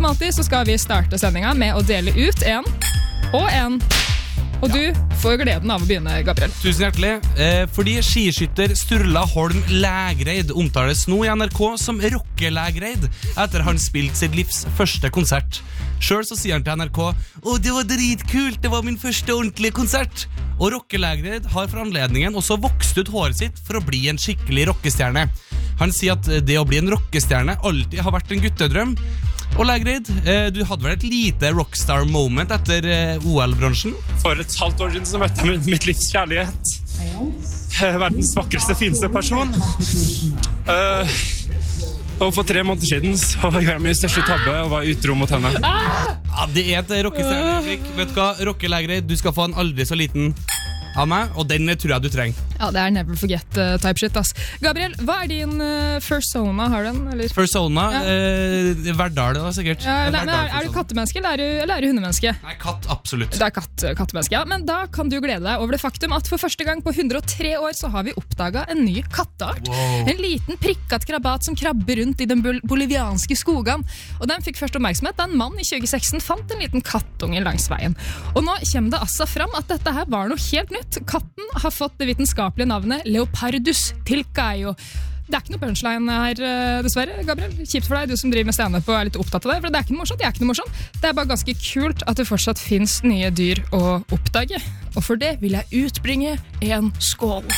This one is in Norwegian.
som alltid så skal vi starte sendingen med å dele ut en og en. Og du får gleden av å begynne, Gabriel. Tusen hjertelig. Fordi skiskytter Sturla Holm Lægreid omtales nå i NRK som rockelægreid etter han spilte sitt livs første konsert. Selv så sier han til NRK: «Å, det var dritkult, det var min første ordentlige konsert». Og rockelægreid har for anledningen også vokst ut håret sitt for å bli en skikkelig rockestjerne. Han sier at det å bli en rockestjerne alltid har vært en guttedrøm. Og Lægreid, du hadde vel et lite rockstar moment etter OL-bransjen? For et halvt år siden så møtte jeg mitt livs kjærlighet. Verdens vakreste, fineste person. Og for 3 måneder siden så gjorde jeg min største tabbe og var utro mot henne. Ja, det er et rockestjerne. Vet du hva, Rockelægreid, du skal få en aldri så liten av meg, og den tror jeg du trenger. Ja, det er never forget type shit, ass. Gabriel, hva er din persona? Har du den, eller? Persona? Ja. Verdal, da, sikkert. Ja, er du kattemenneske, eller er du hundemenneske? Nei, katt, absolutt. Det er kattemenneske, ja. Men da kan du glede deg over det faktum at for første gang på 103 år så har vi oppdaget en ny katteart. Wow. En liten prikkat krabat som krabber rundt i den bolivianske skogen. Og den fikk først oppmerksomhet da en mann i 2016 fant en liten kattunge langs veien. Og nå kommer det altså fram at dette her var noe helt nytt. Katten har fått det vitenskapelige navnet Leopardus tilcaio. Det er ikke noe punchline her, dessverre, Gabriel. Kjipt for deg, du som driver med stand-up og er litt opptatt av det. For det er ikke noe morsomt, jeg er ikke noe morsomt. Det er bare ganske kult at det fortsatt finnes nye dyr å oppdage. Og for det vil jeg utbringe en skål.